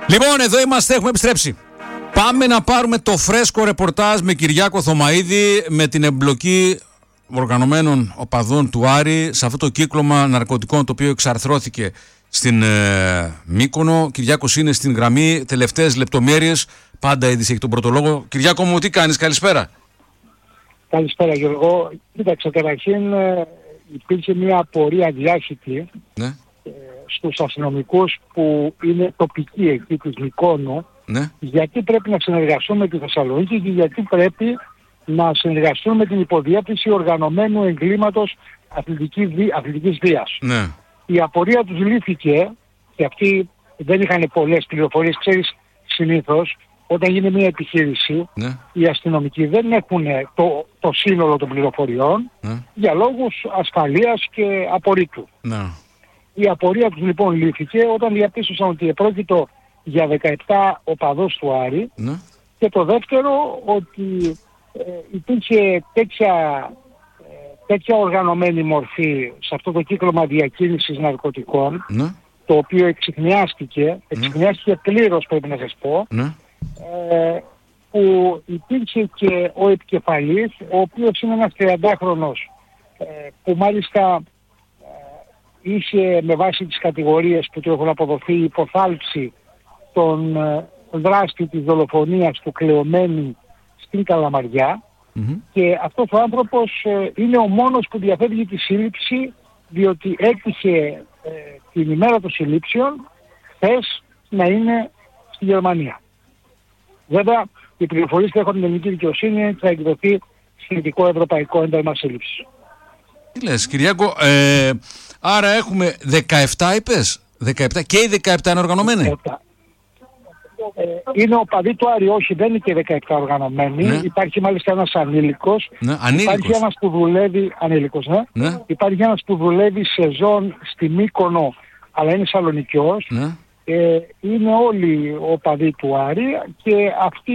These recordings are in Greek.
Λοιπόν, εδώ είμαστε, έχουμε επιστρέψει. Πάμε να πάρουμε το φρέσκο ρεπορτάζ με Κυριάκο Θωμαίδη, με την εμπλοκή οργανωμένων οπαδών του Άρη σε αυτό το κύκλωμα ναρκωτικών το οποίο εξαρθρώθηκε στην Μύκονο. Κυριάκος είναι στην γραμμή, τελευταίες λεπτομέρειες, πάντα είδηση έχει τον πρώτο λόγο. Κυριάκο μου, τι κάνεις, καλησπέρα. Καλησπέρα Γιώργο. Κοίταξε, καταρχήν υπήρχε μια απορία διάχυτη στους αστυνομικούς που είναι τοπικοί εκεί της Μυκόνου, γιατί πρέπει να συνεργαστούν με τη Θεσσαλονίκη και γιατί πρέπει να συνεργαστούν με την υποδιεύθυνση οργανωμένου εγκλήματος αθλητικής βίας. Η απορία τους λύθηκε και αυτοί δεν είχαν πολλές πληροφορίες. Ξέρεις, συνήθως όταν γίνει μια επιχείρηση, οι αστυνομικοί δεν έχουν το σύνολο των πληροφοριών για λόγους ασφαλείας και απορρίτου. Η απορία τους λοιπόν λύθηκε όταν διαπίστωσαν ότι επρόκειτο για 17 οπαδούς του Άρη και το δεύτερο ότι υπήρχε τέτοια οργανωμένη μορφή σε αυτό το κύκλωμα διακίνησης ναρκωτικών, το οποίο εξιχνιάστηκε πλήρως, πρέπει να σας πω, που υπήρχε και ο επικεφαλής, ο οποίος είναι ένας 30χρονος που μάλιστα είχε με βάση τις κατηγορίες που του έχουν αποδοθεί υποθάλψη τον δράστη της δολοφονίας του Κλεωμένη στην Καλαμαριά, και αυτός ο άνθρωπος είναι ο μόνος που διαφεύγει τη σύλληψη, διότι έτυχε την ημέρα των συλλήψεων χθες να είναι στη Γερμανία. Βέβαια, οι πληροφορίες που έχουν την ελληνική δικαιοσύνη θα εκδοθεί σχετικό ευρωπαϊκό ένταλμα σύλληψης. Τι λες, Κυριάκο, άρα έχουμε 17 είπες, 17 και οι 17 είναι οργανωμένοι. Είναι οπαδοί του Άρη, όχι, δεν είναι και 17 οργανωμένοι. Υπάρχει μάλιστα ένας ανήλικος. Υπάρχει ένας που δουλεύει, υπάρχει ένας που δουλεύει σεζόν στη Μύκονο, αλλά είναι Σαλονικιός. Είναι όλοι οπαδοί του Άρη και αυτή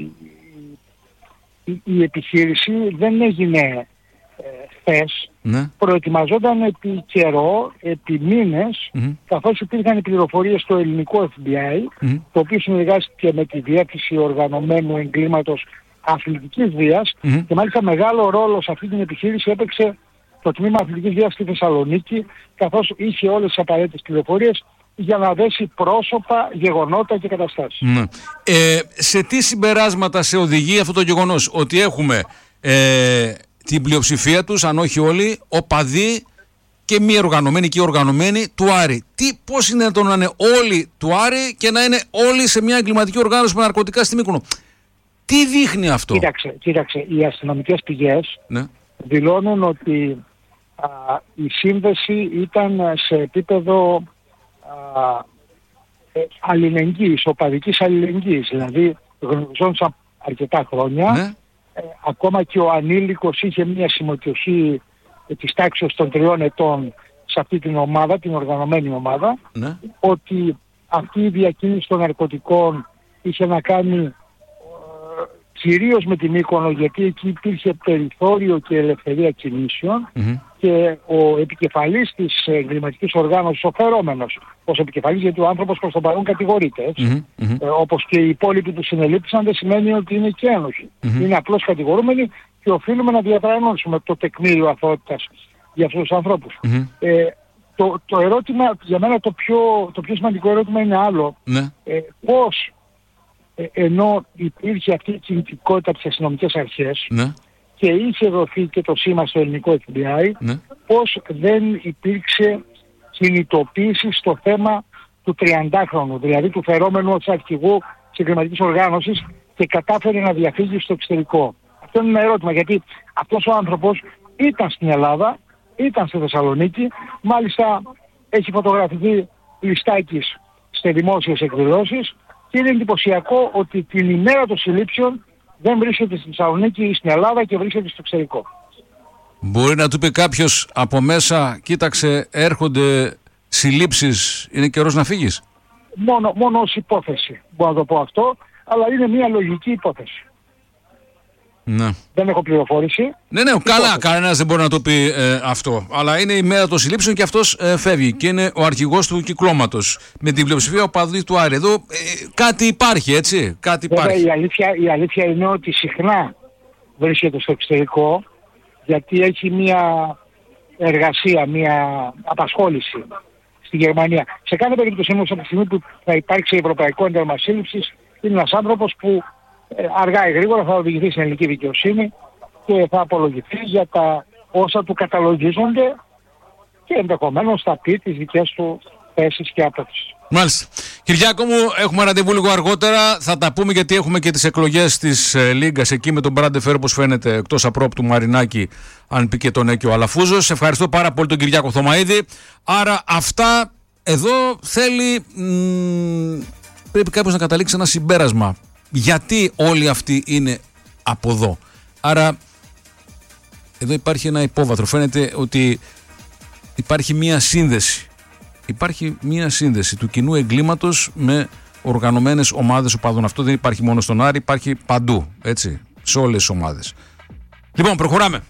η επιχείρηση δεν έγινε χθες. Προετοιμαζόταν επί καιρό, επί μήνες, καθώς υπήρχαν οι πληροφορίες στο ελληνικό FBI, το οποίο συνεργάστηκε με τη διεύθυνση οργανωμένου εγκλήματος αθλητικής βίας, και μάλιστα μεγάλο ρόλο σε αυτή την επιχείρηση έπαιξε το τμήμα αθλητικής βίας στη Θεσσαλονίκη, καθώς είχε όλες τις απαραίτητες πληροφορίες για να δέσει πρόσωπα, γεγονότα και καταστάσεις. Σε τι συμπεράσματα σε οδηγεί αυτό το γεγονός, ότι έχουμε την πλειοψηφία τους, αν όχι όλοι, οπαδοί και μη οργανωμένοι και οργανωμένοι του Άρη? Πώς είναι να είναι όλοι του Άρη και να είναι όλοι σε μια εγκληματική οργάνωση με ναρκωτικά στη Μύκονο? Τι δείχνει αυτό? Κοίταξε, οι αστυνομικές πηγές δηλώνουν ότι η σύνδεση ήταν σε επίπεδο αλληλεγγύης, οπαδικής αλληλεγγύης, δηλαδή γνωριζόντουσαν αρκετά χρόνια. Ακόμα και ο ανήλικος είχε μια συμμετοχή της τάξης των 3 ετών σε αυτή την ομάδα, την οργανωμένη ομάδα, ότι αυτή η διακίνηση των ναρκωτικών είχε να κάνει κυρίως με την Μύκονο, γιατί εκεί υπήρχε περιθώριο και ελευθερία κινήσεων, και ο επικεφαλής της εγκληματικής οργάνωσης, ο φερόμενος ως επικεφαλής, γιατί ο άνθρωπος προς τον παρόν κατηγορείται, όπως και οι υπόλοιποι που συνελήφθησαν, δεν σημαίνει ότι είναι και ένοχοι. Είναι απλώς κατηγορούμενοι και οφείλουμε να διατρανώσουμε το τεκμήριο αθωότητας για αυτούς τους ανθρώπους. Το ερώτημα, για μένα το πιο σημαντικό ερώτημα είναι άλλο. Πώς, ενώ υπήρχε αυτή η κινητικότητα από τις αστυνομικές αρχές και είχε δοθεί και το σήμα στο ελληνικό FBI, πώς δεν υπήρξε κινητοποίηση στο θέμα του 30χρονου, δηλαδή του φερόμενου ως αρχηγού της εγκληματικής οργάνωσης, και κατάφερε να διαφύγει στο εξωτερικό? Αυτό είναι ένα ερώτημα, γιατί αυτός ο άνθρωπος ήταν στην Ελλάδα, ήταν στη Θεσσαλονίκη, μάλιστα έχει φωτογραφηθεί λιστάκης σε δημόσιες εκδηλώσεις, και είναι εντυπωσιακό ότι την ημέρα των συλλήψεων δεν βρίσκεται στη Θεσσαλονίκη ή στην Ελλάδα και βρίσκεται στο εξωτερικό. Μπορεί να του πει κάποιος από μέσα, κοίταξε, έρχονται συλλήψεις, είναι καιρός να φύγεις? Μόνο ως υπόθεση μπορώ να το πω αυτό, αλλά είναι μια λογική υπόθεση. Ναι. Δεν έχω πληροφόρηση. Ναι, καλά, κανένας δεν μπορεί να το πει αυτό. Αλλά είναι η μέρα των συλλήψεων και αυτός φεύγει και είναι ο αρχηγός του κυκλώματος. Με την πλειοψηφία οπαδοί του Άρη. Εδώ κάτι υπάρχει, έτσι. Κάτι υπάρχει. Η αλήθεια είναι ότι συχνά βρίσκεται στο εξωτερικό, γιατί έχει μια εργασία, μια απασχόληση στη Γερμανία. Σε κάθε περίπτωση όμως από τη στιγμή που θα υπάρξει ευρωπαϊκό ένταλμα σύλληψης, είναι ένας άνθρωπος που αργά ή γρήγορα θα οδηγηθεί στην ελληνική δικαιοσύνη και θα απολογηθεί για τα όσα του καταλογίζονται και ενδεχομένως θα πει τις δικές του θέσεις και απόψεις. Μάλιστα. Κυριάκο μου, έχουμε ραντεβού λίγο αργότερα. Θα τα πούμε γιατί έχουμε και τις εκλογές της Λίγκας εκεί με τον Μπράντεφερ, όπως φαίνεται, εκτός απρόπτου Μαρινάκη, αν πει και τον Έκιο Αλαφούζος. Ευχαριστώ πάρα πολύ τον Κυριάκο Θωμαίδη. Άρα αυτά εδώ θέλει. Πρέπει κάποιος να καταλήξει ένα συμπέρασμα. Γιατί όλοι αυτοί είναι από εδώ. Άρα εδώ υπάρχει ένα υπόβαθρο. Φαίνεται ότι υπάρχει μία σύνδεση. Υπάρχει μία σύνδεση του κοινού εγκλήματος με οργανωμένες ομάδες οπαδών. Αυτό δεν υπάρχει μόνο στον Άρη, υπάρχει παντού, έτσι, σε όλες τις ομάδες. Λοιπόν, προχωράμε.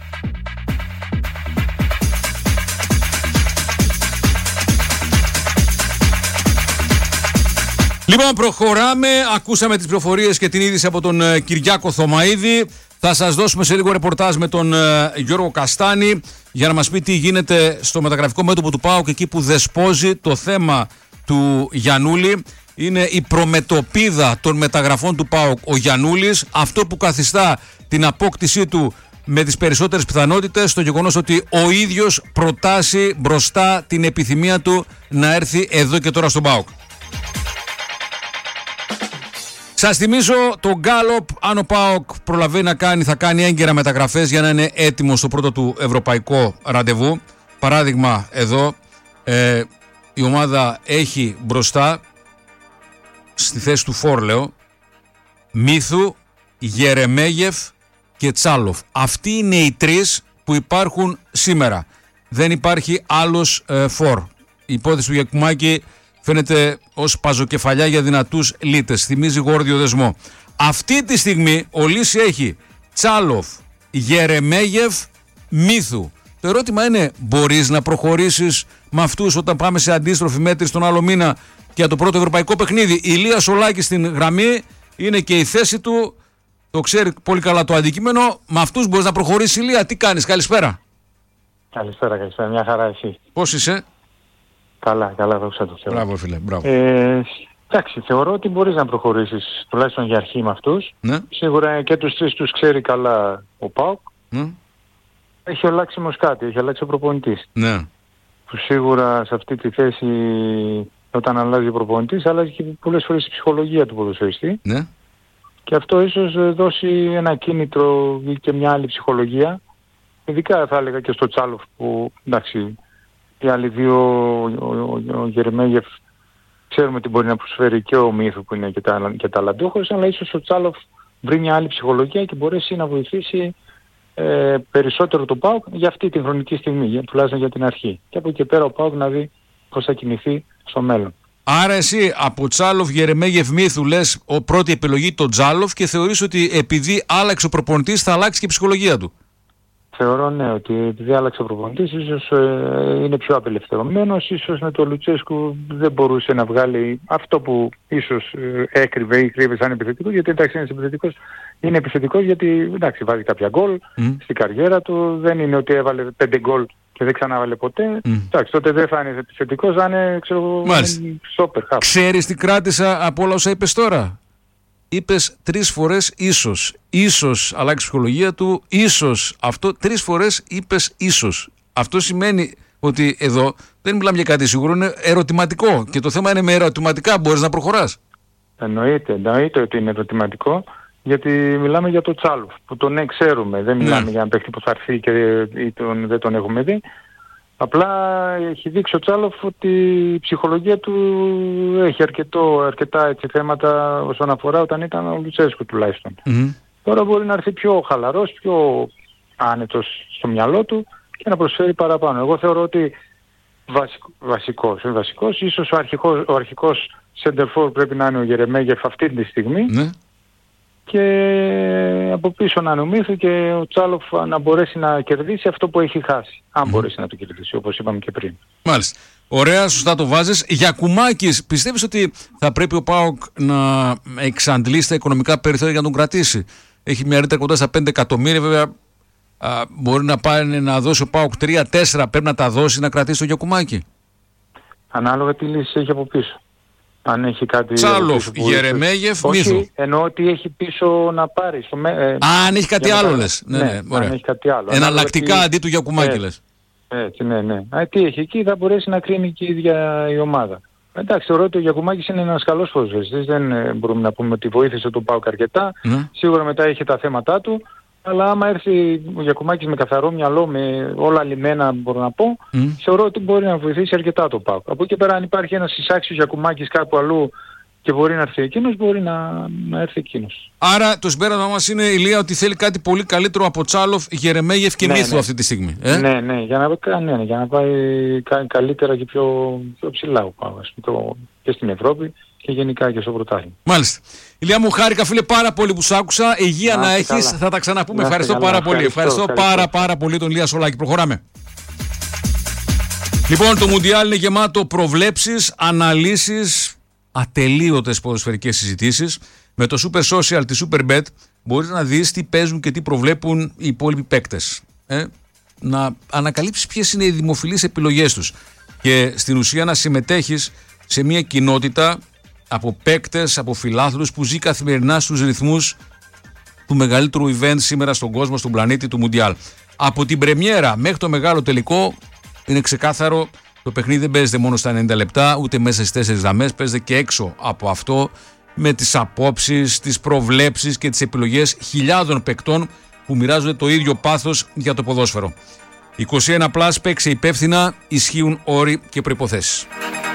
Λοιπόν, προχωράμε. Ακούσαμε τις πληροφορίες και την είδηση από τον Κυριάκο Θωμαίδη. Θα σας δώσουμε σε λίγο ρεπορτάζ με τον Γιώργο Καστάνη για να μας πει τι γίνεται στο μεταγραφικό μέτωπο του ΠΑΟΚ, εκεί που δεσπόζει το θέμα του Γιαννούλη. Είναι η προμετωπίδα των μεταγραφών του ΠΑΟΚ ο Γιαννούλης, αυτό που καθιστά την απόκτησή του με τις περισσότερες πιθανότητες στο γεγονός ότι ο ίδιος προτάσει μπροστά την επιθυμία του να έρθει εδώ και τώρα στον ΠΑΟΚ. Σας θυμίζω τον Γκάλοπ, αν ο ΠΑΟΚ προλαβαίνει να κάνει, θα κάνει έγκαιρα μεταγραφές για να είναι έτοιμο στο πρώτο του ευρωπαϊκό ραντεβού. Παράδειγμα εδώ, η ομάδα έχει μπροστά, στη θέση του Φόρλεο, Μίθου, Γερεμέγεφ και Τσάλοφ. Αυτοί είναι οι τρεις που υπάρχουν σήμερα. Δεν υπάρχει άλλος φορ. Η υπόθεση του Γιακουμάκη φαίνεται ως παζοκεφαλιά για δυνατούς λίτες. Θυμίζει γόρδιο δεσμό. Αυτή τη στιγμή ο Λύση έχει Τσάλοφ, Γερεμέγεφ, Μίθου. Το ερώτημα είναι, μπορείς να προχωρήσεις με αυτούς όταν πάμε σε αντίστροφη μέτρηση τον άλλο μήνα και για το πρώτο ευρωπαϊκό παιχνίδι? Ηλία Σολάκη στην γραμμή, είναι και η θέση του, το ξέρει πολύ καλά το αντικείμενο. Με αυτούς μπορείς να προχωρήσεις, Ηλία? Τι κάνεις? Καλησπέρα. Καλησπέρα, μια χαρά εσύ? Πώς είσαι? Καλά, δόξα τω Θεώ. Μπράβο φίλε, μπράβο. Εντάξει, θεωρώ ότι μπορείς να προχωρήσεις τουλάχιστον για αρχή με αυτούς. Ναι. Σίγουρα και τους τρεις τους ξέρει καλά ο ΠΑΟΚ. Ναι. Έχει αλλάξει όμως κάτι, έχει αλλάξει ο προπονητής. Ναι. Που σίγουρα σε αυτή τη θέση, όταν αλλάζει ο προπονητής, αλλάζει και πολλές φορές η ψυχολογία του ποδοσφαιριστή. Ναι. Και αυτό ίσως δώσει ένα κίνητρο και μια άλλη ψυχολογία. Ειδικά θα έλεγα και στο Τσάλοφ που, εντάξει, οι άλλοι δύο, ο Γερεμέγεφ, ξέρουμε ότι μπορεί να προσφέρει και ο Μίθου που είναι και ταλαντούχος, αλλά ίσως ο Τσάλοφ βρει μια άλλη ψυχολογία και μπορέσει να βοηθήσει περισσότερο το ΠΑΟΚ για αυτή την χρονική στιγμή, τουλάχιστον για την αρχή. Και από εκεί πέρα ο ΠΑΟΚ να δει πώς θα κινηθεί στο μέλλον. Άρα εσύ από Τσάλοφ, Γερεμέγεφ, Μίθου λες πρώτη επιλογή το Τσάλοφ και θεωρείς ότι επειδή άλλαξε ο προπονητής θα αλλάξει και η ψυχολογία του? Θεωρώ ναι, ότι επειδή άλλαξε ο προπονητής ίσως είναι πιο απελευθερωμένος, ίσως με το Λουτσέσκου δεν μπορούσε να βγάλει αυτό που ίσως έκρυβε ή κρύβε σαν επιθετικό, γιατί εντάξει είναι επιθετικός γιατί εντάξει βάζει κάποια γκολ στην καριέρα του, δεν είναι ότι έβαλε 5 γκολ και δεν ξανάβαλε ποτέ. Εντάξει, τότε δεν θα είναι επιθετικός, θα είναι σόπερ. Ξέρεις τι κράτησα από όλα όσα είπες τώρα? Είπες 3 φορές ίσως. Ίσως αλλάξει η ψυχολογία του, ίσως αυτό. 3 φορές είπες ίσως. Αυτό σημαίνει ότι εδώ δεν μιλάμε για κάτι σίγουρο, είναι ερωτηματικό. Και το θέμα είναι με ερωτηματικά μπορείς να προχωράς. Εννοείται ότι είναι ερωτηματικό, γιατί μιλάμε για το Τσάλοφ, που τον ξέρουμε. Δεν μιλάμε για ένα παίκτη που θα έρθει και δεν τον έχουμε δει. Απλά έχει δείξει ο Τσάλοφ ότι η ψυχολογία του έχει αρκετά έτσι, θέματα όσον αφορά όταν ήταν ο Λουτσέσκου τουλάχιστον. Τώρα μπορεί να έρθει πιο χαλαρός, πιο άνετος στο μυαλό του και να προσφέρει παραπάνω. Εγώ θεωρώ ότι βασικός, ίσως ο αρχικός center for πρέπει να είναι ο Γερεμέγεφ αυτή τη στιγμή. και από πίσω να νομίσει και ο Τσάλοφ να μπορέσει να κερδίσει αυτό που έχει χάσει. Αν μπορέσει να το κερδίσει, όπως είπαμε και πριν. Μάλιστα. Ωραία, σωστά το βάζεις. Γιακουμάκης, πιστεύεις ότι θα πρέπει ο ΠΑΟΚ να εξαντλήσει τα οικονομικά περιθώρια για να τον κρατήσει? Έχει μια ρήτρα κοντά στα 5 εκατομμύρια, βέβαια. Μπορεί να πάει να δώσει ο ΠΑΟΚ 3-4, πρέπει να τα δώσει να κρατήσει το Γιακουμάκη? Ανάλογα τι λύση έχει από πίσω. Αν έχει κάτι. Τσάλοφ, Γερεμέγεφ, Μίθο. Όχι, εννοώ ότι έχει πίσω να πάρει. Αν έχει κάτι άλλο, λες. Ναι, αν έχει κάτι άλλο. Εναλλακτικά αντί του Γιακουμάκη, λες. Έτσι, ναι. Τι έχει εκεί, θα μπορέσει να κρίνει και η ίδια η ομάδα. Εντάξει, θεωρώ ότι ο Γιακουμάκης είναι ένας καλός ποδοσφαιριστής. Δεν μπορούμε να πούμε ότι βοήθησε τον ΠΑΟΚ αρκετά. Σίγουρα μετά είχε τα θέματα του. Αλλά άμα έρθει ο Γιακουμάκης με καθαρό μυαλό, με όλα λιμένα μπορώ να πω, θεωρώ ότι μπορεί να βοηθήσει αρκετά το ΠΑΟΚ. Από εκεί πέρα αν υπάρχει ένας εισάξιος Γιακουμάκης κάπου αλλού και μπορεί να έρθει εκείνος, μπορεί να έρθει εκείνος. Άρα το συμπέρασμα μας είναι, Ηλία, ότι θέλει κάτι πολύ καλύτερο από Τσάλοφ, Γερεμέγεφ και Μίθο αυτή τη στιγμή. Ναι, για να πάει καλύτερα και πιο ψηλά ο ΠΑΟΚ και στην Ευρώπη και γενικά και στο πρωτάθλημα. Μάλιστα. Ηλία μου, χάρηκα φίλε πάρα πολύ που σ' άκουσα. Υγεία να έχεις, θα τα ξαναπούμε. Ευχαριστώ πάρα πολύ. Ευχαριστώ πάρα πολύ τον Ηλία Σολάκη. Προχωράμε. Λοιπόν, το Μουντιάλ είναι γεμάτο προβλέψεις, αναλύσεις, ατελείωτες ποδοσφαιρικές συζητήσεις. Με το Super Social τη Superbet μπορείς να δεις τι παίζουν και τι προβλέπουν οι υπόλοιποι παίκτες. Να ανακαλύψεις ποιες είναι οι δημοφιλείς επιλογές τους. Και στην ουσία να συμμετέχεις σε μια κοινότητα από παίκτες, από φιλάθλους που ζει καθημερινά στους ρυθμούς του μεγαλύτερου event σήμερα στον κόσμο, στον πλανήτη, του Μουντιάλ. Από την πρεμιέρα μέχρι το μεγάλο τελικό είναι ξεκάθαρο, το παιχνίδι δεν παίζεται μόνο στα 90 λεπτά, ούτε μέσα στις 4 γραμμές, παίζεται και έξω από αυτό, με τις απόψεις, τις προβλέψεις και τις επιλογές χιλιάδων παικτών που μοιράζονται το ίδιο πάθος για το ποδόσφαιρο. 21+, παίξε υπεύθυνα, ισχύουν όροι και προϋποθέσεις.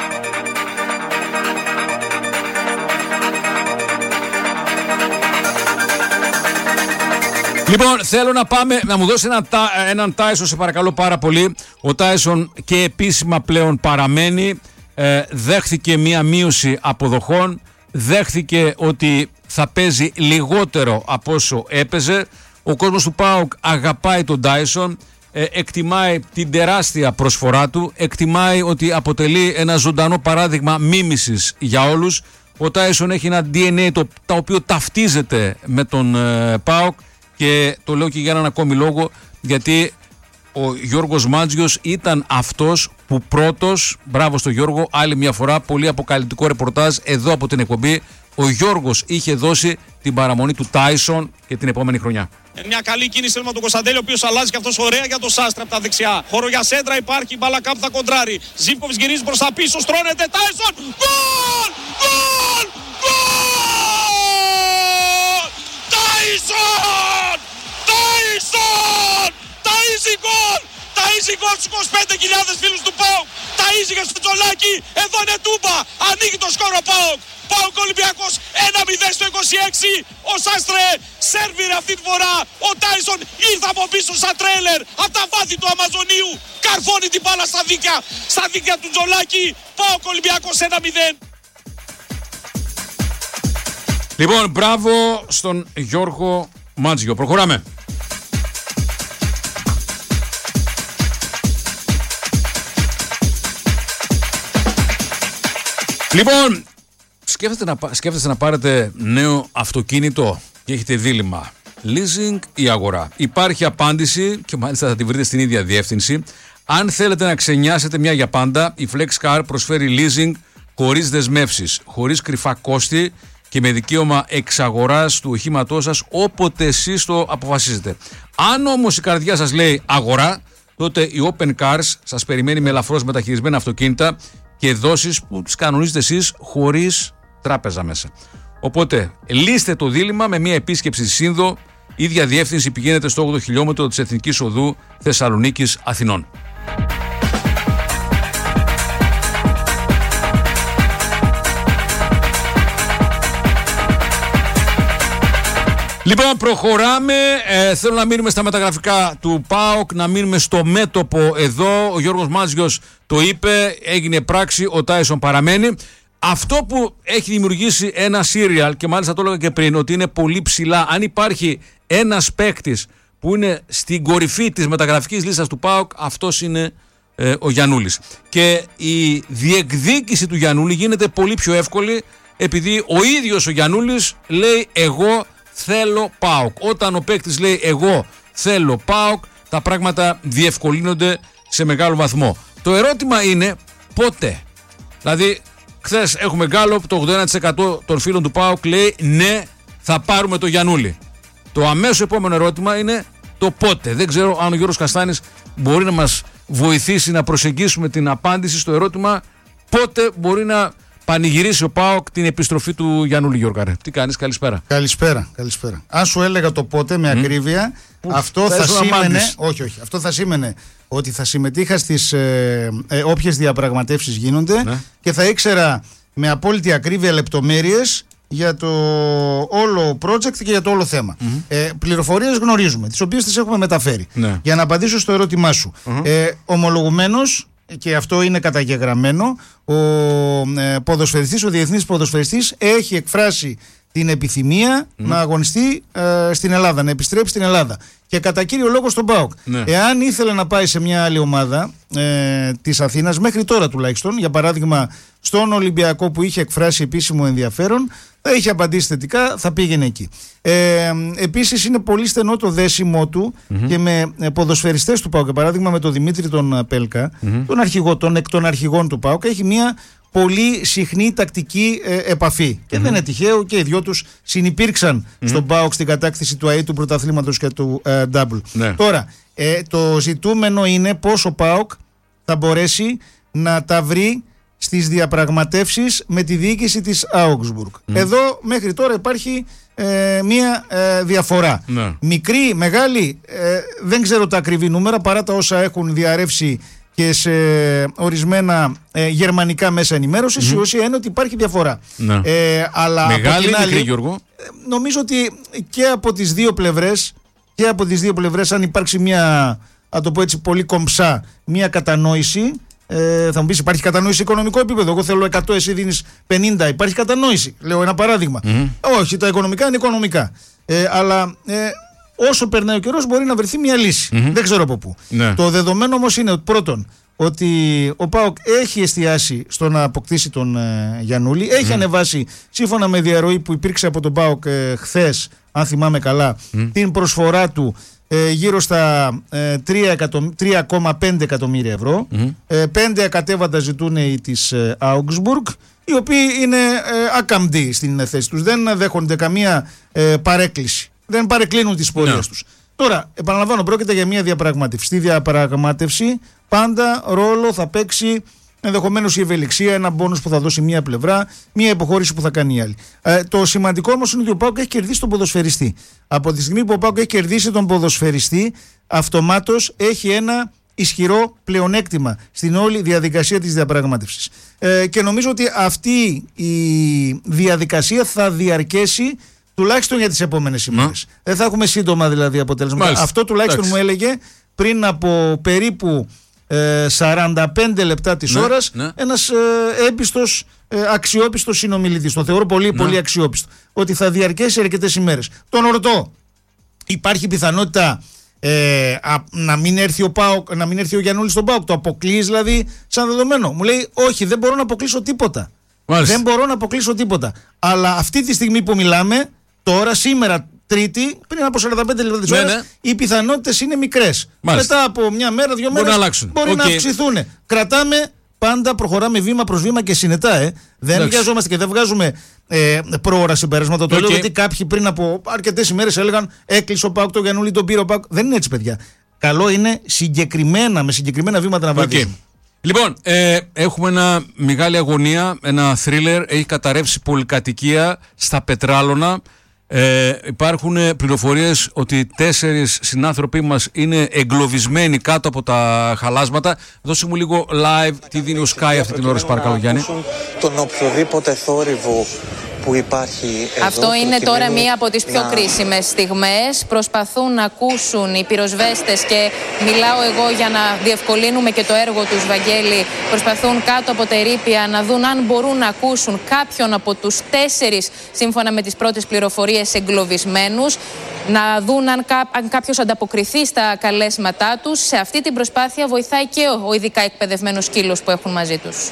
Λοιπόν, θέλω να πάμε να μου δώσει έναν Τάισον, σε παρακαλώ πάρα πολύ. Ο Τάισον και επίσημα πλέον παραμένει. Δέχθηκε μία μείωση αποδοχών. Δέχθηκε ότι θα παίζει λιγότερο από όσο έπαιζε. Ο κόσμος του ΠΑΟΚ αγαπάει τον Τάισον. Εκτιμάει την τεράστια προσφορά του. Εκτιμάει ότι αποτελεί ένα ζωντανό παράδειγμα μίμησης για όλους. Ο Τάισον έχει ένα DNA το οποίο ταυτίζεται με τον ΠΑΟΚ. Και το λέω και για έναν ακόμη λόγο, γιατί ο Γιώργος Μάντζιος ήταν αυτός που πρώτος, μπράβο στο Γιώργο, άλλη μια φορά, πολύ αποκαλυπτικό ρεπορτάζ εδώ από την εκπομπή, ο Γιώργος είχε δώσει την παραμονή του Τάισον και την επόμενη χρονιά. Μια καλή κίνηση με τον Κωνσταντέλη, ο οποίος αλλάζει και αυτός ωραία για το Σάστρα από τα δεξιά. Χώρο για σέντρα υπάρχει, μπάλα κάπου θα κοντράρει. Ζίβκοβιτς γυρίζει προς τα πίσω, στρώνεται, Τάισον, γκολ! Γκολ! Γκολ! Τάισον! Τάισον! Ταΐζει γκολ! Ταΐζει γκολ στους 25.000 φίλους του ΠΑΟΚ! Ταΐζει για στο Τζολάκι! Εδώ είναι τούμπα! Ανοίγει το σκορ ο ΠΑΟΚ! ΠΑΟΚ Ολυμπιακός 1-0 στο 26. Ο Σάστρε σέρβιρε αυτή τη φορά. Ο Τάισον ήρθε από πίσω σαν τρέλερ από τα βάθη του Αμαζονίου. Καρφώνει την μπάλα στα δίκια του Τζολάκι. ΠΑΟΚ Ολυμπιακός 1-0. Λοιπόν, μπράβο στον Γιώργο Μάντζιο. Προχωράμε. Λοιπόν, σκέφτεστε να πάρετε νέο αυτοκίνητο και έχετε δίλημμα. Leasing ή αγορά? Υπάρχει απάντηση και μάλιστα θα τη βρείτε στην ίδια διεύθυνση. Αν θέλετε να ξενιάσετε μια για πάντα, η FlexCar προσφέρει leasing χωρίς δεσμεύσεις, χωρίς κρυφά κόστη και με δικαίωμα εξαγοράς του οχήματός σας όποτε εσείς το αποφασίζετε. Αν όμως η καρδιά σας λέει αγορά, τότε η Open Cars σας περιμένει με ελαφρώς μεταχειρισμένα αυτοκίνητα και δόσεις που τις κανονίζετε εσείς χωρίς τράπεζα μέσα. Οπότε λύστε το δίλημμα με μια επίσκεψη στη Σύνδο. Ίδια διεύθυνση, πηγαίνετε στο 8ο χιλιόμετρο της Εθνικής Οδού Θεσσαλονίκης Αθηνών. Λοιπόν, προχωράμε. Θέλω να μείνουμε στα μεταγραφικά του ΠΑΟΚ, να μείνουμε στο μέτωπο εδώ. Ο Γιώργος Μάντζιος το είπε, έγινε πράξη, ο Τάισον παραμένει. Αυτό που έχει δημιουργήσει ένα serial, και μάλιστα το έλεγα και πριν, ότι είναι πολύ ψηλά, αν υπάρχει ένας παίκτης που είναι στην κορυφή της μεταγραφικής λίστας του ΠΑΟΚ, αυτός είναι ο Γιαννούλης. Και η διεκδίκηση του Γιαννούλη γίνεται πολύ πιο εύκολη, επειδή ο ίδιος ο Γιαννούλης λέει εγώ θέλω ΠΑΟΚ. Όταν ο παίκτης λέει εγώ θέλω ΠΑΟΚ, τα πράγματα διευκολύνονται σε μεγάλο βαθμό. Το ερώτημα είναι πότε. Δηλαδή, χθες έχουμε γκάλοπ, το 81% των φίλων του ΠΑΟΚ λέει ναι, θα πάρουμε το Γιαννούλη. Το αμέσως επόμενο ερώτημα είναι το πότε. Δεν ξέρω αν ο Γιώργος Καστάνης μπορεί να μας βοηθήσει να προσεγγίσουμε την απάντηση στο ερώτημα πότε μπορεί να πανηγυρίσει ο ΠΑΟΚ την επιστροφή του Γιαννούλη. Γιώργαρε, τι κάνεις, καλησπέρα. Καλησπέρα. Αν σου έλεγα το πότε με ακρίβεια, αυτό θα σήμαινε. Όχι, αυτό θα σήμαινε ότι θα συμμετείχα στις όποιες διαπραγματεύσεις γίνονται, ναι, και θα ήξερα με απόλυτη ακρίβεια λεπτομέρειες για το όλο project και για το όλο θέμα. Πληροφορίες γνωρίζουμε, τις οποίες τις έχουμε μεταφέρει. Ναι. Για να απαντήσω στο ερώτημά σου, ομολογουμένως, και αυτό είναι καταγεγραμμένο, ο ποδοσφαιριστής, ο διεθνής ποδοσφαιριστής έχει εκφράσει την επιθυμία να αγωνιστεί στην Ελλάδα, να επιστρέψει στην Ελλάδα. Και κατά κύριο λόγο στον ΠΑΟΚ. Ναι. Εάν ήθελε να πάει σε μια άλλη ομάδα της Αθήνας, μέχρι τώρα τουλάχιστον, για παράδειγμα στον Ολυμπιακό που είχε εκφράσει επίσημο ενδιαφέρον, θα είχε απαντήσει θετικά, θα πήγαινε εκεί. Επίσης είναι πολύ στενό το δέσιμό του και με ποδοσφαιριστές του ΠΑΟΚ. Για παράδειγμα με τον Δημήτρη τον Πέλκα, τον αρχηγό, εκ των αρχηγών του ΠΑΟΚ, έχει μια πολύ συχνή τακτική επαφή. Και δεν είναι τυχαίο, και οι δυο τους συνυπήρξαν στον ΠΑΟΚ στην κατάκτηση του ΑΕ, του πρωταθλήματος και του Double. Ναι. Τώρα, το ζητούμενο είναι πώς ο ΠΑΟΚ θα μπορέσει να τα βρει στις διαπραγματεύσεις με τη διοίκηση της Augsburg. Εδώ μέχρι τώρα υπάρχει μία διαφορά. Ναι. Μικρή, μεγάλη, δεν ξέρω τα ακριβή νούμερα, παρά τα όσα έχουν διαρρεύσει και σε ορισμένα γερμανικά μέσα ενημέρωσης. Η ουσία είναι ότι υπάρχει διαφορά. Ναι. Αλλά μεγάλη ή μικρή, Γιώργο? Νομίζω ότι και από τις δύο πλευρές, αν υπάρξει μια, να το πω έτσι πολύ κομψά, μια κατανόηση. Θα μου πεις, υπάρχει κατανόηση σε οικονομικό επίπεδο? Εγώ θέλω 100, εσύ δίνεις 50. Υπάρχει κατανόηση? Λέω ένα παράδειγμα. Όχι, τα οικονομικά είναι οικονομικά. Αλλά όσο περνάει ο καιρός μπορεί να βρεθεί μια λύση. Δεν ξέρω από πού. Ναι. Το δεδομένο όμως είναι ότι πρώτον, ότι ο ΠΑΟΚ έχει εστιάσει στο να αποκτήσει τον Γιαννούλη. Έχει ανεβάσει, σύμφωνα με διαρροή που υπήρξε από τον ΠΑΟΚ χθες, αν θυμάμαι καλά, την προσφορά του γύρω στα 3,5 εκατομμύρια ευρώ. 5 ακατέβατα ζητούν οι της Augsburg, οι οποίοι είναι ακαμβδοί στην θέση τους. Δεν δέχονται καμία παρέκκληση. Δεν παρεκκλίνουν τις πορείες τους. Τώρα, επαναλαμβάνω, πρόκειται για μια διαπραγμάτευση. Στη διαπραγμάτευση πάντα ρόλο θα παίξει ενδεχομένως η ευελιξία, ένα μπόνους που θα δώσει μία πλευρά, μία υποχώρηση που θα κάνει η άλλη. Το σημαντικό όμως είναι ότι ο ΠΑΟΚ έχει κερδίσει τον ποδοσφαιριστή. Από τη στιγμή που ο ΠΑΟΚ έχει κερδίσει τον ποδοσφαιριστή, αυτομάτως έχει ένα ισχυρό πλεονέκτημα στην όλη διαδικασία της διαπραγμάτευσης. Και νομίζω ότι αυτή η διαδικασία θα διαρκέσει τουλάχιστον για τις επόμενες ημέρες. Δεν θα έχουμε σύντομα δηλαδή αποτέλεσμα. Αυτό τουλάχιστον μου έλεγε πριν από περίπου 45 λεπτά της ώρας ένας έμπιστος, αξιόπιστος συνομιλητής. Το θεωρώ πολύ, πολύ αξιόπιστο. Ότι θα διαρκέσει αρκετές ημέρες. Τον ρωτώ, υπάρχει πιθανότητα να μην έρθει ο ΠΑΟΚ, να μην έρθει ο Γιαννούλης στον ΠΑΟΚ? Το αποκλείεις δηλαδή σαν δεδομένο? Μου λέει όχι, δεν μπορώ να αποκλείσω τίποτα. Μάλιστα. Δεν μπορώ να αποκλείσω τίποτα. Αλλά αυτή τη στιγμή που μιλάμε, τώρα, σήμερα Τρίτη, πριν από 45 λεπτά της ώρας, οι πιθανότητες είναι μικρές. Μετά από μια μέρα, 2 μέρες μπορεί να αυξηθούν. Κρατάμε πάντα, προχωράμε βήμα προς βήμα και συνετά. Δεν βιαζόμαστε και δεν βγάζουμε πρόωρα συμπεράσματα. Το λέω γιατί κάποιοι πριν από αρκετές ημέρες έλεγαν έκλεισε ο ΠΑΟΚ το Γιαννούλη, τον πήρε ο ΠΑΟΚ. Δεν είναι έτσι, παιδιά. Καλό είναι συγκεκριμένα, με συγκεκριμένα βήματα να βαδίσουμε. Λοιπόν, έχουμε ένα μεγάλη αγωνία, ένα θρίλερ. Έχει καταρρεύσει πολυκατοικία στα Πετράλωνα. Υπάρχουν πληροφορίες ότι 4 συνάνθρωποι μας είναι εγκλωβισμένοι κάτω από τα χαλάσματα. Δώσε μου λίγο live τι δίνει ο Sky αυτή την ώρα, παρακαλώ, Γιάννη. Τον οποιοδήποτε θόρυβο που υπάρχει εδώ. Αυτό είναι τώρα μία από τις πιο κρίσιμες στιγμές. Προσπαθούν να ακούσουν οι πυροσβέστες και μιλάω εγώ για να διευκολύνουμε και το έργο τους, Βαγγέλη. Προσπαθούν κάτω από τα ερείπια να δουν αν μπορούν να ακούσουν κάποιον από τους 4, σύμφωνα με τις πρώτες πληροφορίες, εγκλωβισμένους, να δουν αν κάποιος ανταποκριθεί στα καλέσματά τους. Σε αυτή την προσπάθεια βοηθάει και ο ειδικά εκπαιδευμένος σκύλος που έχουν μαζί τους.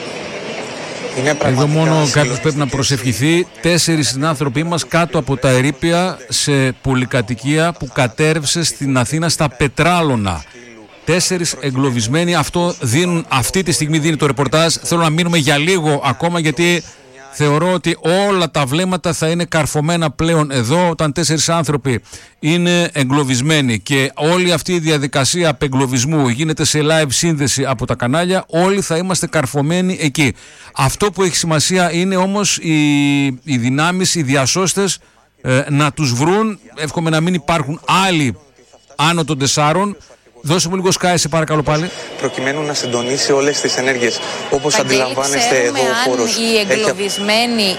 Εδώ μόνο κάποιος πρέπει να προσευχηθεί. 4 συνάνθρωποι μας κάτω από τα ερείπια σε πολυκατοικία που κατέρευσε στην Αθήνα στα Πετράλωνα. 4 εγκλωβισμένοι. Αυτό δίνουν, αυτή τη στιγμή δίνει το ρεπορτάζ. Θέλω να μείνουμε για λίγο ακόμα, γιατί θεωρώ ότι όλα τα βλέμματα θα είναι καρφωμένα πλέον εδώ όταν 4 άνθρωποι είναι εγκλωβισμένοι και όλη αυτή η διαδικασία απεγκλωβισμού γίνεται σε live σύνδεση από τα κανάλια. Όλοι θα είμαστε καρφωμένοι εκεί. Αυτό που έχει σημασία είναι όμως οι δυνάμεις, οι διασώστες να τους βρουν. Εύχομαι να μην υπάρχουν άλλοι άνω των 4. Δώσε μου λίγο Sky, σε παρακαλώ πάλι. Προκειμένου να συντονίσει όλες τις ενέργειες. Όπως αντιλαμβάνεστε εδώ ο χώρος. Οι εγκλωβισμένοι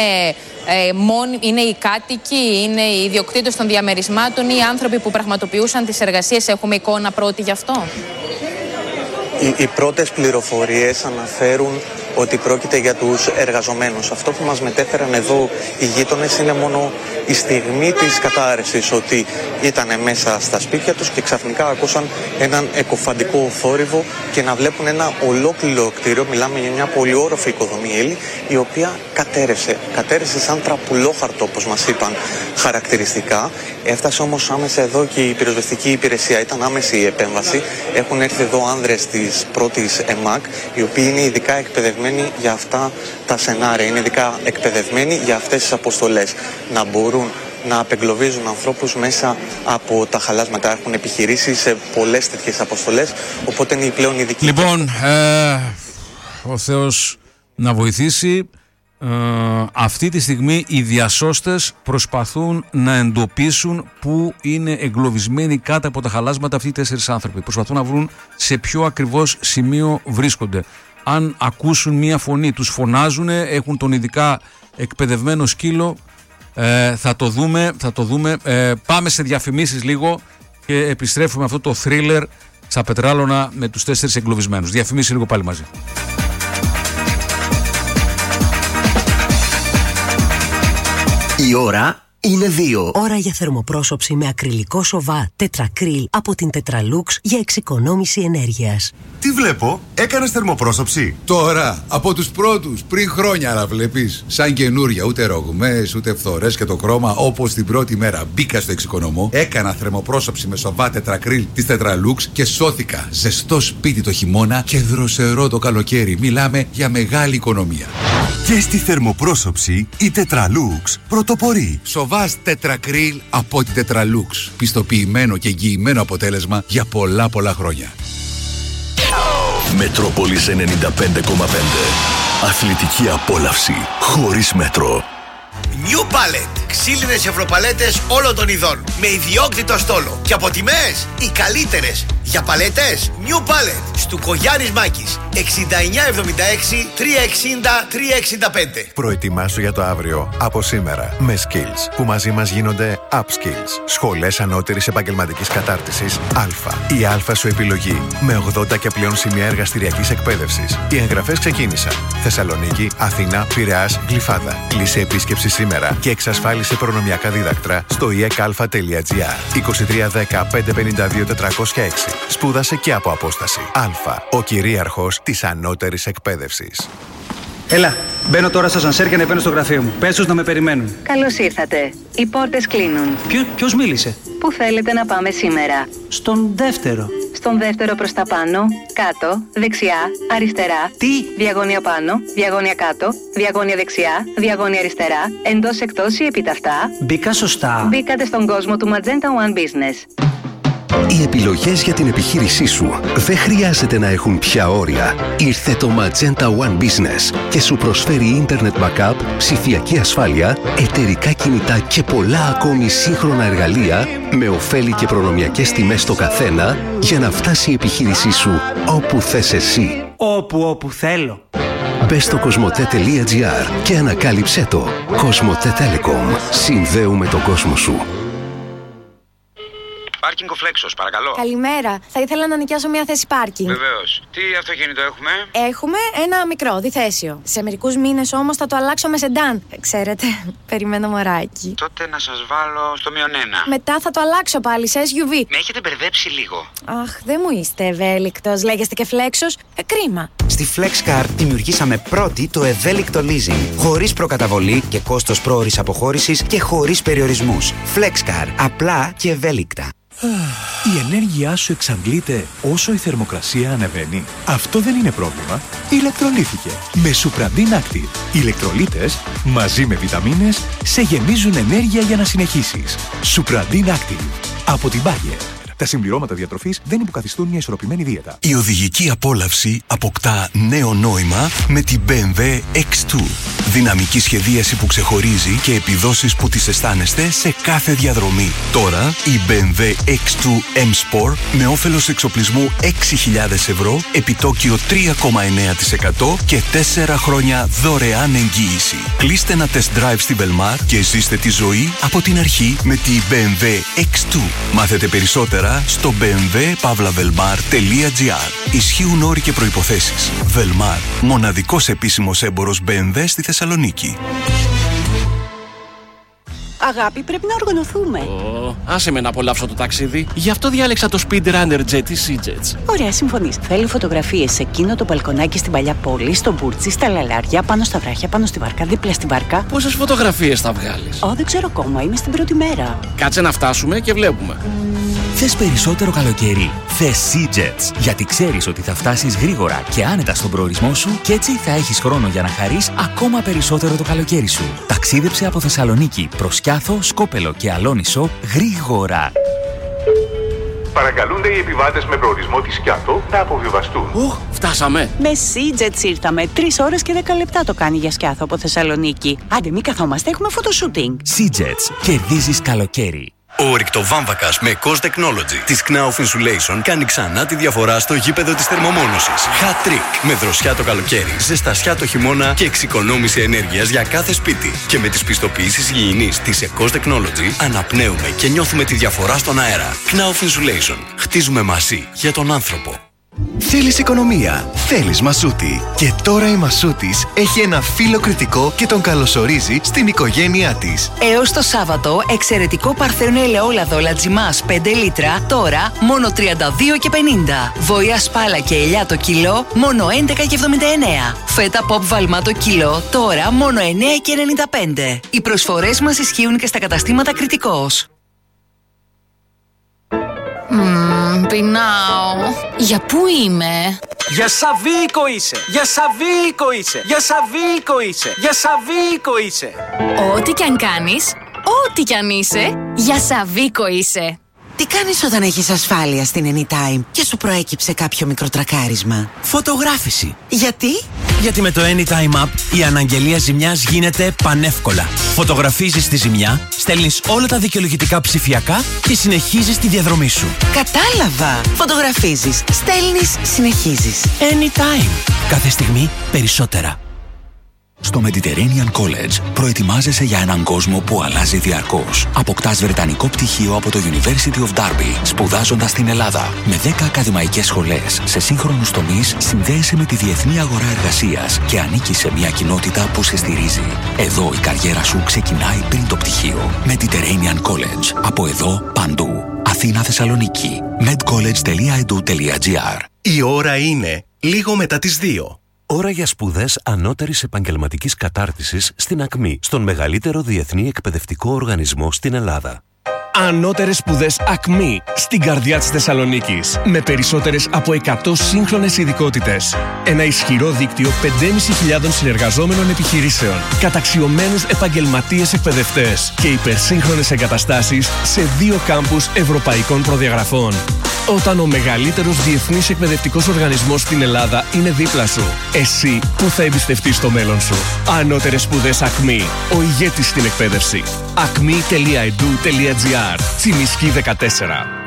είναι οι κάτοικοι, είναι οι ιδιοκτήτες των διαμερισμάτων ή οι άνθρωποι που πραγματοποιούσαν τις εργασίες. Έχουμε εικόνα πρώτη γι' αυτό. Οι πρώτες πληροφορίες αναφέρουν ότι πρόκειται για τους εργαζομένους. Αυτό που μας μετέφεραν εδώ οι γείτονες είναι μόνο η στιγμή της κατάρρευσης, ότι ήταν μέσα στα σπίτια τους και ξαφνικά ακούσαν έναν εκοφαντικό θόρυβο και να βλέπουν ένα ολόκληρο κτίριο. Μιλάμε για μια πολυόροφη οικοδομή, Έλλη, η οποία κατέρευσε σαν τραπουλόχαρτο, όπως μας είπαν χαρακτηριστικά. Έφτασε όμως άμεσα εδώ και η πυροσβεστική υπηρεσία. Ήταν άμεση η επέμβαση. Έχουν έρθει εδώ άνδρες της πρώτης ΕΜΑΚ, οι οποίοι είναι ειδικά εκπαιδευμένοι για αυτά τα σενάρια, είναι ειδικά εκπαιδευμένοι για αυτές τις αποστολές. Να μπορούν να απεγκλωβίζουν ανθρώπους μέσα από τα χαλάσματα. Έχουν επιχειρήσει σε πολλές τέτοιες αποστολές, οπότε είναι οι πλέον ειδικοί. Λοιπόν, ο Θεός να βοηθήσει. Αυτή τη στιγμή οι διασώστες προσπαθούν να εντοπίσουν πού είναι εγκλωβισμένοι κάτω από τα χαλάσματα αυτοί οι 4 άνθρωποι. Προσπαθούν να βρουν σε ποιο ακριβώς σημείο βρίσκονται. Αν ακούσουν μία φωνή, τους φωνάζουν, έχουν τον ειδικά εκπαιδευμένο σκύλο. Θα το δούμε. Πάμε σε διαφημίσεις λίγο και επιστρέφουμε αυτό το θρίλερ στα Πετράλωνα με τους 4 εγκλωβισμένους. Διαφημίσεις λίγο πάλι μαζί. Η ώρα είναι 2. Ώρα για θερμοπρόσωψη με ακριλικό σοβά τετρακρίλ από την Tetralux για εξοικονόμηση ενέργειας. Τι βλέπω, έκανες θερμοπρόσωψη? Τώρα, από τους πρώτους, πριν χρόνια να βλέπεις. Σαν καινούρια, ούτε ρογμές, ούτε φθορές και το χρώμα, όπως την πρώτη μέρα μπήκα στο εξοικονομώ. Έκανα θερμοπρόσωψη με σοβά τετρακρίλ της Tetralux και σώθηκα. Ζεστό σπίτι το χειμώνα και δροσερό το καλοκαίρι. Μιλάμε για μεγάλη οικονομία. Και στη θερμοπρόσωψη η Tetralux πρωτοπορεί. Σοβάς τετρακρίλ από την Tetralux. Πιστοποιημένο και εγγυημένο αποτέλεσμα για πολλά χρόνια. Μετρόπολης 95,5. Αθλητική απόλαυση χωρίς μέτρο. New Pallet. Ξύλινες ευρωπαλέτες όλων των ειδών. Με ιδιόκτητο στόλο. Και από τιμές οι καλύτερες. Για παλέτες New Pallet. Στουκογιάννης Μάκης. 6976 360 365. Προετοιμάσου για το αύριο από σήμερα με Skills, που μαζί μας γίνονται Upskills. Σχολές ανώτερης επαγγελματικής κατάρτισης Α. Η Α σου επιλογή με 80 και πλέον σημεία εργαστηριακής εκπαίδευσης. Οι εγγραφές ξεκίνησαν. Θεσσαλονίκη, Αθήνα, Πειραιάς, Γλυφάδα. Κλείσε επίσκεψη σήμερα και εξασφάλισε προνομιακά δίδακτρα στο iecalfa.gr. 2310 552 406. Σπούδασε και από απόσταση. Α. Ο κυρίαρχος της ανώτερης εκπαίδευσης. Έλα, μπαίνω τώρα στο ασανσέρ και ανεβαίνω στο γραφείο μου. Πες τους να με περιμένουν. Καλώς ήρθατε. Οι πόρτες κλείνουν. Ποιος μίλησε? Πού θέλετε να πάμε σήμερα? Στον δεύτερο. Στον δεύτερο προς τα πάνω, κάτω, δεξιά, αριστερά. Τι? Διαγώνια πάνω, διαγώνια κάτω, διαγώνια δεξιά, διαγώνια αριστερά, εντός εκτός ή επιταυτά. Μπήκα σωστά. Μπήκατε στον κόσμο του Magenta One Business. Οι επιλογές για την επιχείρησή σου δεν χρειάζεται να έχουν πια όρια. Ήρθε το Magenta One Business και σου προσφέρει Internet Backup, ψηφιακή ασφάλεια, εταιρικά κινητά και πολλά ακόμη σύγχρονα εργαλεία με ωφέλη και προνομιακές τιμές στο καθένα για να φτάσει η επιχείρησή σου όπου θες εσύ. Όπου θέλω. Μπες στο κοσμοτέ.gr και ανακάλυψέ το. Κοσμοτέ Telecom. Συνδέουμε τον κόσμο σου. Πάρκινγκ ο Φλέξος, παρακαλώ. Καλημέρα. Θα ήθελα να νοικιάσω μια θέση πάρκινγκ. Βεβαίως. Τι αυτοκίνητο έχουμε? Έχουμε ένα μικρό, διθέσιο. Σε μερικούς μήνες όμως θα το αλλάξω με σεντάν. Ξέρετε, περιμένω μωράκι. Τότε να σας βάλω στο -1. Μετά θα το αλλάξω πάλι σε SUV. Με έχετε μπερδέψει λίγο. Αχ, δεν μου είστε ευέλικτος. Λέγεστε και Φλέξος. Κρίμα. Στη FlexCar δημιουργήσαμε πρώτη το ευέλικτο leasing. Χωρίς προκαταβολή και κόστος πρόωρης αποχώρησης και χωρίς περιορισμούς. FlexCar. Απλά και ευέλικτα. Η ενέργειά σου εξαντλείται όσο η θερμοκρασία ανεβαίνει. Αυτό δεν είναι πρόβλημα. Ηλεκτρολύθηκε με Supradin Active. Οι ηλεκτρολίτες μαζί με βιταμίνες σε γεμίζουν ενέργεια για να συνεχίσεις. Supradin Active από την Bayer. Τα συμπληρώματα διατροφής δεν υποκαθιστούν μια ισορροπημένη δίαιτα. Η οδηγική απόλαυση αποκτά νέο νόημα με την BMW X2. Δυναμική σχεδίαση που ξεχωρίζει και επιδόσεις που τις αισθάνεστε σε κάθε διαδρομή. Τώρα η BMW X2 M Sport με όφελος εξοπλισμού 6.000 ευρώ, επιτόκιο 3,9% και 4 χρόνια δωρεάν εγγύηση. Κλείστε ένα test drive στη Belmar και ζήστε τη ζωή από την αρχή με τη BMW X2. Μάθετε περισσότερα στο bmw-velmar.gr. Ισχύουν όροι και προϋποθέσεις. Velmar, μοναδικός επίσημος έμπορος BMW στη Θεσσαλονίκη. Αγάπη, πρέπει να οργανωθούμε. Άσε με να απολαύσω το ταξίδι. Γι' αυτό διάλεξα το Speedrunner Jet της Sea-Jets. Ωραία, συμφωνείς. Θέλει φωτογραφίες σε εκείνο το μπαλκονάκι στην παλιά πόλη, στο Μπούρτσι, στα Λαλάρια, πάνω στα βράχια, πάνω στη βάρκα, δίπλα στη βάρκα. Πόσες φωτογραφίες θα βγάλεις? Δεν ξέρω ακόμα. Είμαι στην πρώτη μέρα. Κάτσε να φτάσουμε και βλέπουμε. Θες περισσότερο καλοκαίρι? Θες Sea-Jets. Γιατί ξέρεις ότι θα φτάσεις γρήγορα και άνετα στον προορισμό σου και έτσι θα έχεις χρόνο για να χαρείς ακόμα περισσότερο το καλοκαίρι σου. Ταξίδεψε από Θεσσαλονίκη προς Κιάθο, Σκόπελο και Αλόνισο γρήγορα. Παρακαλούνται οι επιβάτες με προορισμό τη Σκιάθο να αποβιβαστούν. Φτάσαμε. Με Sea-Jets ήρθαμε. 3 ώρες και 10 λεπτά το κάνει για Σκιάθο από Θεσσαλονίκη. Άντε, μην καθόμαστε, έχουμε φωτοσούτινγκ. Sea-Jets. Κερδίζεις καλοκαίρι. Ο ρηκτοβάμβακας με Cost Technology της Knauf Insulation κάνει ξανά τη διαφορά στο γήπεδο της θερμομόνωσης. Hat trick! Με δροσιά το καλοκαίρι, ζεστασιά το χειμώνα και εξοικονόμηση ενέργειας για κάθε σπίτι. Και με τις πιστοποιήσεις υγιεινής της Cost Technology αναπνέουμε και νιώθουμε τη διαφορά στον αέρα. Knauf Insulation. Χτίζουμε μαζί για τον άνθρωπο. Θέλεις οικονομία, θέλεις Μασούτη. Και τώρα η Μασούτης έχει ένα φίλο κριτικό και τον καλωσορίζει στην οικογένειά της. Έως το Σάββατο, εξαιρετικό παρθένο ελαιόλαδο Λατζιμάς 5 λίτρα, τώρα μόνο 32,50. Βοήα σπάλα και ελιά το κιλό, μόνο 11,79. Φέτα pop βαλμά το κιλό, τώρα μόνο 9,95. Οι προσφορές μας ισχύουν και στα καταστήματα Κριτικός. Πεινάω. Για πού είμαι? Για Σαββίκο είσαι! Για Σαββίκο είσαι! Για Σαββίκο είσαι! Για Σαββίκο είσαι! Ό,τι κι αν κάνεις, ό,τι κι αν είσαι, για Σαββίκο είσαι. Τι κάνεις όταν έχεις ασφάλεια στην Anytime και σου προέκυψε κάποιο μικροτρακάρισμα? Φωτογράφηση. Γιατί? Γιατί με το Anytime App η αναγγελία ζημιάς γίνεται πανεύκολα. Φωτογραφίζεις τη ζημιά, στέλνεις όλα τα δικαιολογητικά ψηφιακά και συνεχίζεις τη διαδρομή σου. Κατάλαβα! Φωτογραφίζεις, στέλνεις, συνεχίζεις. Anytime. Κάθε στιγμή περισσότερα. Στο Mediterranean College προετοιμάζεσαι για έναν κόσμο που αλλάζει διαρκώς. Αποκτάς βρετανικό πτυχίο από το University of Derby, σπουδάζοντας στην Ελλάδα. Με 10 ακαδημαϊκές σχολές σε σύγχρονους τομείς, συνδέεσαι με τη διεθνή αγορά εργασίας και ανήκεις σε μια κοινότητα που σε στηρίζει. Εδώ η καριέρα σου ξεκινάει πριν το πτυχίο. Mediterranean College. Από εδώ παντού. Αθήνα, Θεσσαλονίκη. medcollege.edu.gr. Η ώρα είναι λίγο μετά τις 2. Ώρα για σπουδές ανώτερης επαγγελματικής κατάρτισης στην ΑΚΜΗ, στον μεγαλύτερο διεθνή εκπαιδευτικό οργανισμό στην Ελλάδα. Ανώτερες σπουδές ΑΚΜΗ, στην καρδιά της Θεσσαλονίκης. Με περισσότερες από 100 σύγχρονες ειδικότητες. Ένα ισχυρό δίκτυο 5.500 συνεργαζόμενων επιχειρήσεων. Καταξιωμένους επαγγελματίες εκπαιδευτές. Και υπερσύγχρονες εγκαταστάσεις σε 2 κάμπους ευρωπαϊκών προδιαγραφών. Όταν ο μεγαλύτερος διεθνής εκπαιδευτικός οργανισμός στην Ελλάδα είναι δίπλα σου, εσύ που θα εμπιστευτείς το μέλλον σου? Ανώτερες σπουδές ΑΚΜΗ, ο ηγέτης στην εκπαίδευση. acme.edu.gr. Τσιμισκή 14.